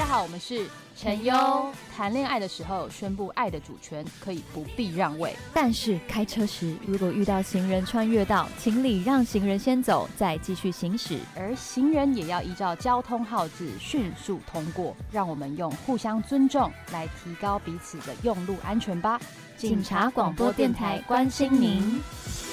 好，我们是陈优。谈恋爱的时候宣布爱的主权，可以不必让位， 但是开车时如果遇到行人穿越道，请礼让行人先走，再继续行驶。 而行人也要依照交通号志迅速通过。让我们用互相尊重来提高彼此的用路安全吧。 警察广播电台关心您。